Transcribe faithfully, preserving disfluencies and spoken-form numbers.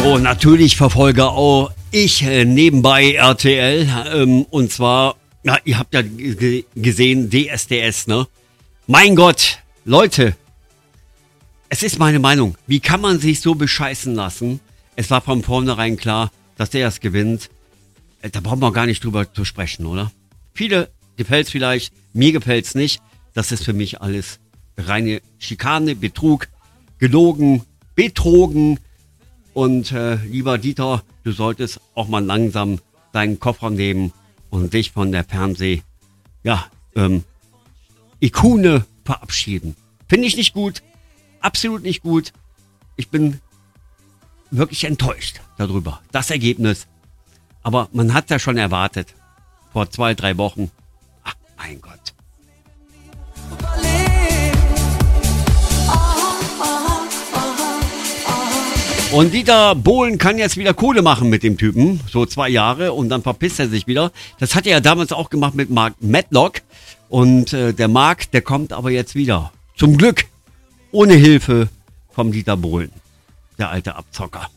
So, natürlich verfolge auch ich äh, nebenbei R T L. Ähm, und zwar, ja, ihr habt ja g- gesehen, D S D S, ne? Mein Gott, Leute, es ist meine Meinung. Wie kann man sich so bescheißen lassen? Es war von vornherein klar, dass der das gewinnt. Äh, da brauchen wir gar nicht drüber zu sprechen, oder? Viele gefällt's vielleicht, mir gefällt's nicht. Das ist für mich alles reine Schikane, Betrug, gelogen, betrogen. Und äh, lieber Dieter, du solltest auch mal langsam deinen Koffer nehmen und dich von der Fernseh, ja, ähm, Ikone verabschieden. Finde ich nicht gut, absolut nicht gut. Ich bin wirklich enttäuscht darüber, das Ergebnis. Aber man hat ja schon erwartet, vor zwei, drei Wochen. Ach, mein Gott. Und Dieter Bohlen kann jetzt wieder Kohle machen mit dem Typen, so zwei Jahre, und dann verpisst er sich wieder. Das hat er ja damals auch gemacht mit Mark Matlock. Und äh, der Mark, der kommt aber jetzt wieder. Zum Glück ohne Hilfe vom Dieter Bohlen, der alte Abzocker.